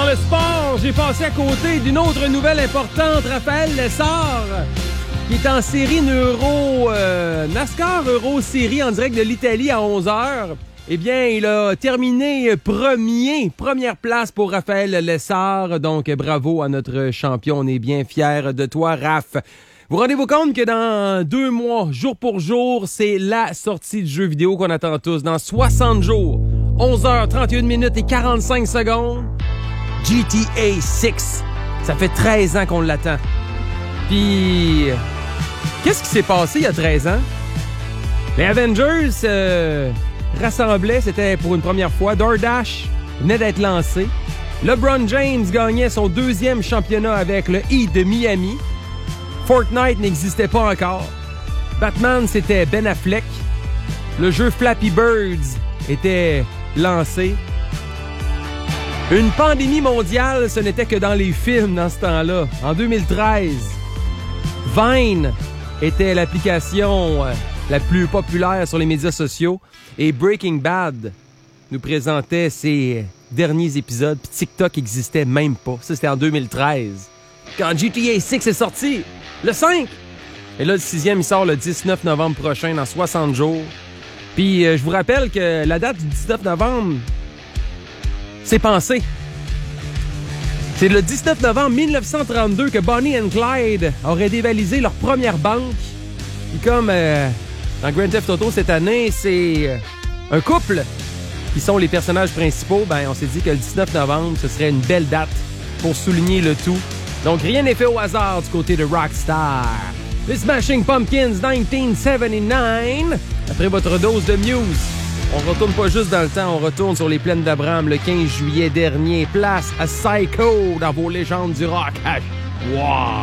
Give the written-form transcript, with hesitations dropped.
le sport, j'ai passé à côté d'une autre nouvelle importante. Raphaël Lessard, qui est en série NASCAR Euro Série en direct de l'Italie à 11h. Eh bien, il a terminé première place pour Raphaël Lessard. Donc, bravo à notre champion. On est bien fiers de toi, Raph. Vous rendez-vous compte que dans 2 mois, jour pour jour, c'est la sortie du jeu vidéo qu'on attend tous. Dans 60 jours, 11h31 minutes et 45 secondes, GTA 6. Ça fait 13 ans qu'on l'attend. Puis, qu'est-ce qui s'est passé il y a 13 ans? Les Avengers rassemblaient, c'était pour une première fois. DoorDash venait d'être lancé. LeBron James gagnait son 2e championnat avec le Heat de Miami. Fortnite n'existait pas encore. Batman, c'était Ben Affleck. Le jeu Flappy Birds était lancé. Une pandémie mondiale, ce n'était que dans les films dans ce temps-là. En 2013, Vine était l'application la plus populaire sur les médias sociaux. Et Breaking Bad nous présentait ses derniers épisodes. Puis TikTok n'existait même pas. Ça, c'était en 2013. Quand GTA 6 est sorti, le 5. Et là, le 6e, il sort le 19 novembre prochain, dans 60 jours. Puis, je vous rappelle que la date du 19 novembre, c'est pensé. C'est le 19 novembre 1932 que Bonnie and Clyde auraient dévalisé leur première banque. Et comme dans Grand Theft Auto cette année, c'est un couple qui sont les personnages principaux, ben on s'est dit que le 19 novembre, ce serait une belle date pour souligner le tout. Donc, rien n'est fait au hasard du côté de Rockstar. The Smashing Pumpkins 1979. Après votre dose de Muse, on retourne pas juste dans le temps, on retourne sur les plaines d'Abraham le 15 juillet dernier. Place à Psycho dans vos légendes du rock. Wow!